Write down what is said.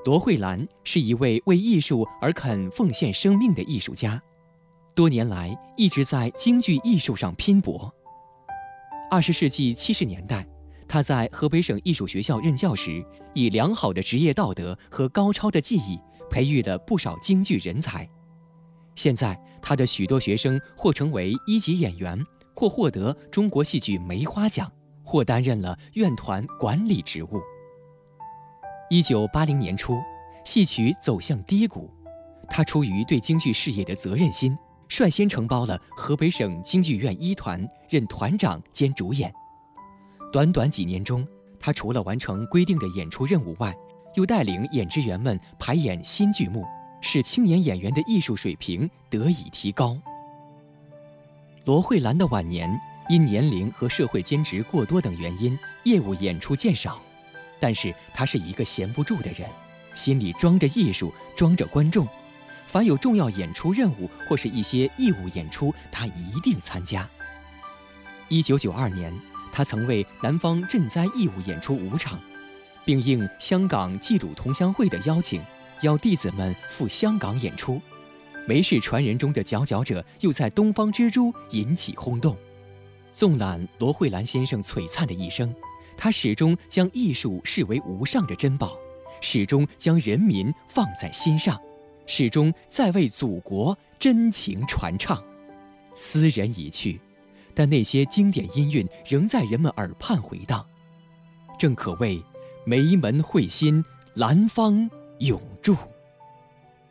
罗慧兰是一位为艺术而肯奉献生命的艺术家，多年来一直在京剧艺术上拼搏。20世纪70年代，他在河北省艺术学校任教时，以良好的职业道德和高超的技艺，培育了不少京剧人才。现在，他的许多学生或成为一级演员，或获得中国戏剧梅花奖，或担任了院团管理职务。1980年初，戏曲走向低谷，他出于对京剧事业的责任心，率先承包了河北省京剧院一团，任团长兼主演。短短几年中，他除了完成规定的演出任务外，又带领演职员们排演新剧目，使青年演员的艺术水平得以提高。罗慧兰的晚年因年龄和社会兼职过多等原因，业务演出渐少。但是他是一个闲不住的人，心里装着艺术，装着观众。凡有重要演出任务或是一些义务演出，他一定参加。1992年，他曾为南方赈灾义务演出5场，并应香港济鲁同乡会的邀请，邀弟子们赴香港演出。梅氏传人中的佼佼者又在东方之珠引起轰动。纵览罗慧兰先生璀璨的一生，他始终将艺术视为无上的珍宝，始终将人民放在心上，始终在为祖国真情传唱。斯人已去，但那些经典音韵仍在人们耳畔回荡，正可谓梅门慧心，兰芳永驻。